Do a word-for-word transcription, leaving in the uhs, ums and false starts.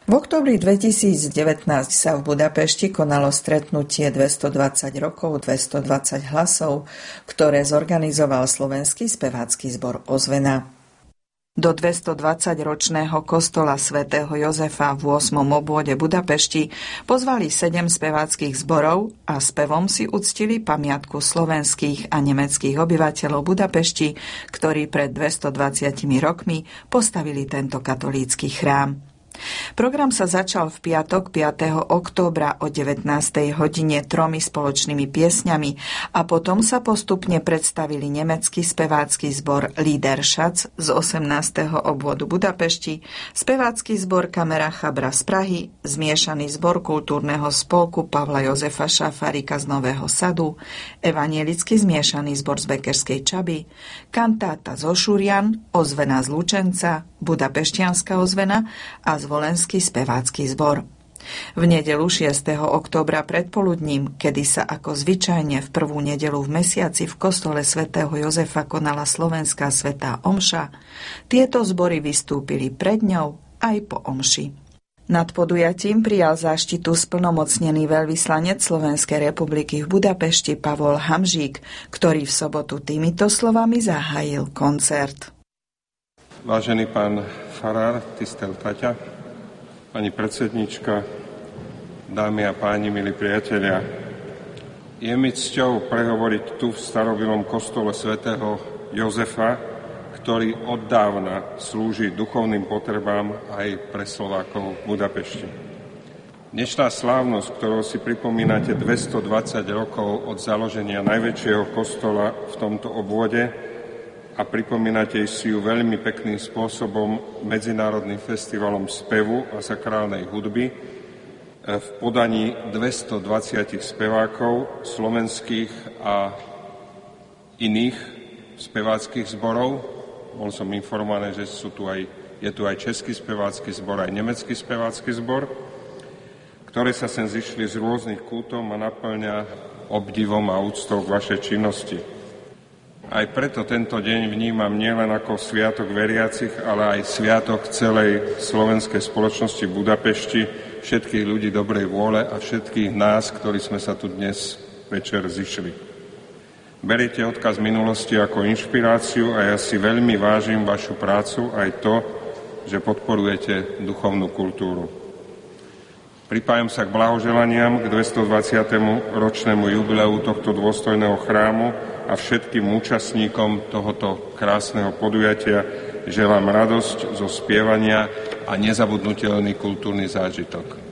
V októbri dvetisícdevätnásť sa v Budapešti konalo stretnutie dvestodvadsať rokov, dvestodvadsať hlasov, ktoré zorganizoval slovenský spevácky zbor Ozvena. Do dvestodvadsaťročného kostola svätého Jozefa v ôsmom obvode Budapešti pozvali sedem speváckych zborov a spevom si uctili pamiatku slovenských a nemeckých obyvateľov Budapešti, ktorí pred dvestodvadsiatimi rokmi postavili tento katolícky chrám. Program sa začal v piatok piateho októbra o devätnástej hodine tromi spoločnými piesňami a potom sa postupne predstavili nemecký spevácky zbor Liederschatz z osemnásteho obvodu Budapešti, spevácky zbor Kamera Chabra z Prahy, zmiešaný zbor kultúrneho spolku Pavla Jozefa Šafárika z Nového Sadu, evanielický zmiešaný zbor z Bekerskej Čaby, kantáta zo Šurian, Ozvena z Lučenca, Budapešťanská ozvena a Zvolenský spevácky zbor. V nedeľu šiesteho októbra predpoludním, kedy sa ako zvyčajne v prvú nedeľu v mesiaci v kostole svätého Jozefa konala slovenská svätá omša, tieto zbory vystúpili pred ňou aj po omši. Nad podujatím prijal záštitu splnomocnený veľvyslanec Slovenskej republiky v Budapešti Pavol Hamžík, ktorý v sobotu týmito slovami zahájil koncert. Vážený pán farár, Tistel Taťa, pani predsednička, dámy a páni, milí priatelia, je mi cťou prehovoriť tu v starobilom kostole svätého Jozefa, ktorý od dávna slúži duchovným potrebám aj pre Slovákov v Budapešti. Dnešná slávnosť, ktorou si pripomínate dvestodvadsať rokov od založenia najväčšieho kostola v tomto obvode, a pripomínate si ju veľmi pekným spôsobom medzinárodným festivalom spevu a sakrálnej hudby v podaní dvestodvadsať spevákov slovenských a iných speváckych zborov. Bol som informovaný, že sú tu aj, je tu aj český spevácky zbor, aj nemecký spevácky zbor, ktoré sa sem zišli z rôznych kútov a naplňa obdivom a úctou k vašej činnosti. Aj preto tento deň vnímam nielen ako sviatok veriacich, ale aj sviatok celej slovenskej spoločnosti v Budapešti, všetkých ľudí dobrej vôle a všetkých nás, ktorí sme sa tu dnes večer zišli. Beriete odkaz minulosti ako inšpiráciu a ja si veľmi vážim vašu prácu, aj to, že podporujete duchovnú kultúru. Pripájam sa k blahoželaniam k dvestodvadsiatemu ročnému jubileu tohto dôstojného chrámu a všetkým účastníkom tohoto krásneho podujatia želám radosť zo spievania a nezabudnutelný kultúrny zážitok.